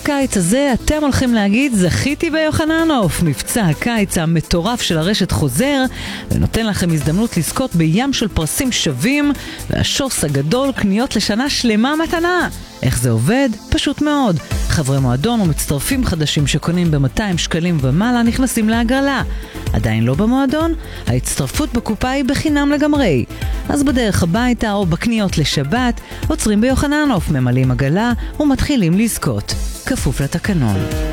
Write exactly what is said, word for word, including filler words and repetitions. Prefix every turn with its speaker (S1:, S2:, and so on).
S1: הקיץ הזה אתם הולכים להגיד זכיתי ביוחננוף. מבצע הקיץ המטורף של הרשת חוזר ונותן לכם הזדמנות לזכות בים של פרסים שווים והשוס הגדול קניות לשנה שלמה מתנה. איך זה עובד? פשוט מאוד. חברי מועדון ומצטרפים חדשים שקונים ב-מאתיים שקלים ומעלה נכנסים להגרלה. עדיין לא במועדון? ההצטרפות בקופה היא בחינם לגמרי. אז בדרך הביתה או בקניות לשבת עוצרים ביוחננוף, ממלאים עגלה ומתחילים לזכות. כפוף לתקנון.